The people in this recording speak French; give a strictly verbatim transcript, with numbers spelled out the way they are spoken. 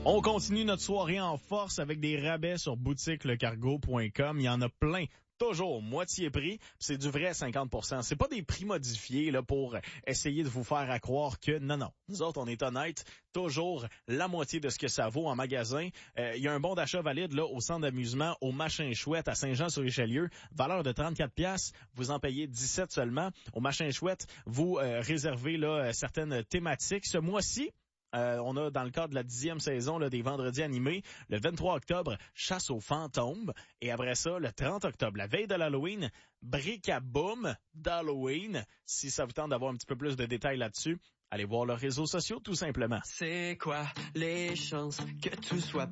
On continue notre soirée en force avec des rabais sur boutique le cargo point com. Il y en a plein. Toujours moitié prix, c'est du vrai cinquante pour cent. C'est pas des prix modifiés là pour essayer de vous faire à croire que non, non. Nous autres, on est honnêtes, toujours la moitié de ce que ça vaut en magasin. Euh, il y a un bon d'achat valide là au centre d'amusement au Machin Chouette à Saint-Jean-sur-Richelieu, valeur de trente-quatre piastres. Vous en payez dix-sept seulement. Au Machin Chouette, vous euh, réservez là certaines thématiques. Ce mois-ci, Euh, on a dans le cadre de la dixième saison là, des vendredis animés, le vingt-trois octobre, chasse aux fantômes. Et après ça, le trente octobre, la veille de l'Halloween, bric-à-boum d'Halloween. Si ça vous tente d'avoir un petit peu plus de détails là-dessus, allez voir leurs réseaux sociaux tout simplement. C'est quoi les chances que tout soit